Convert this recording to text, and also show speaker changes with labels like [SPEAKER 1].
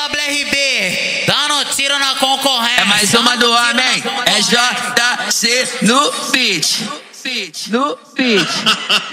[SPEAKER 1] WRB, dando tiro na concorrência.
[SPEAKER 2] É mais uma do homem, é JC no beat. No beat.